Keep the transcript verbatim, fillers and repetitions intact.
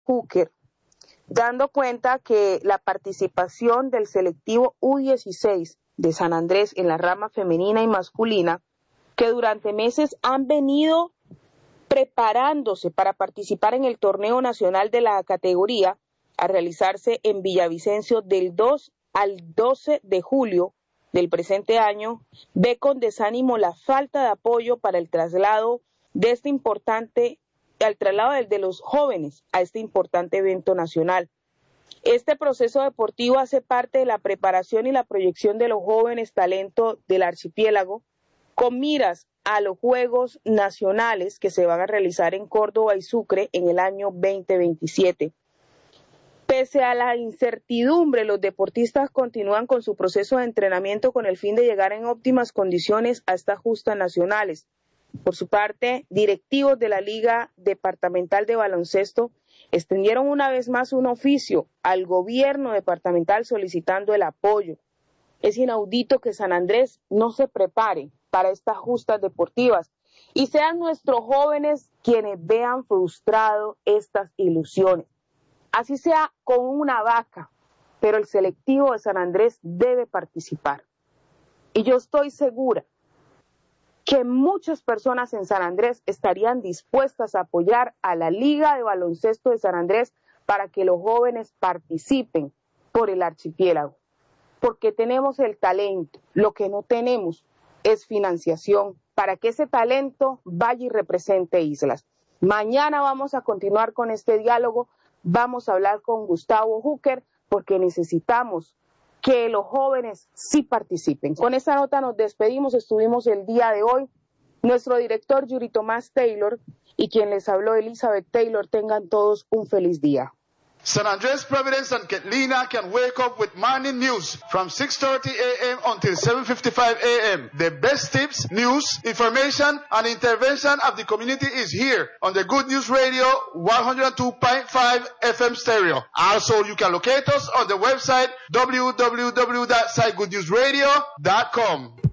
Hooker, dando cuenta que la participación del selectivo U dieciséis de San Andrés en la rama femenina y masculina, que durante meses han venido preparándose para participar en el torneo nacional de la categoría, a realizarse en Villavicencio del dos al doce de julio del presente año, ve con desánimo la falta de apoyo para el traslado de este importante, al traslado de, de los jóvenes a este importante evento nacional. Este proceso deportivo hace parte de la preparación y la proyección de los jóvenes talentos del archipiélago, con miras a los Juegos Nacionales que se van a realizar en Córdoba y Sucre en el año veinte veintisiete. Pese a la incertidumbre, los deportistas continúan con su proceso de entrenamiento con el fin de llegar en óptimas condiciones a estas justas nacionales. Por su parte, directivos de la Liga Departamental de Baloncesto extendieron una vez más un oficio al gobierno departamental solicitando el apoyo. Es inaudito que San Andrés no se prepare para estas justas deportivas y sean nuestros jóvenes quienes vean frustrado estas ilusiones. Así sea con una vaca, pero el selectivo de San Andrés debe participar. Y yo estoy segura que muchas personas en San Andrés estarían dispuestas a apoyar a la Liga de Baloncesto de San Andrés para que los jóvenes participen por el archipiélago. Porque tenemos el talento, lo que no tenemos es financiación para que ese talento vaya y represente islas. Mañana vamos a continuar con este diálogo, vamos a hablar con Gustavo Hooker porque necesitamos que los jóvenes sí participen. Con esta nota nos despedimos, estuvimos el día de hoy, nuestro director Yuri Tomás Taylor y quien les habló Elizabeth Taylor, tengan todos un feliz día. San Andres, Providence, and Catlina can wake up with morning news from six thirty a m until seven fifty-five a m The best tips, news, information, and intervention of the community is here on the Good News Radio one oh two point five F M stereo. Also, you can locate us on the website w w w dot site good news radio dot com.